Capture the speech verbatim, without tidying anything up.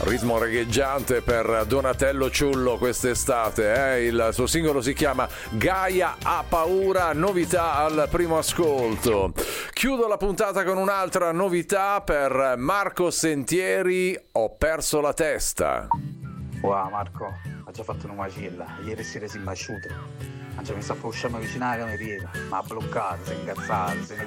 Ritmo regheggiante per Donatello Ciullo quest'estate, eh? Il suo singolo si chiama Gaia ha paura, novità al primo ascolto. Chiudo la puntata con un'altra novità per Marco Sentieri, Ho perso la testa. Wow Marco, ha già fatto una macella, ieri sera si è basciuto, ha già messo a fare uscire vicino alla cameriera, ma ha bloccato, si è incazzato, si è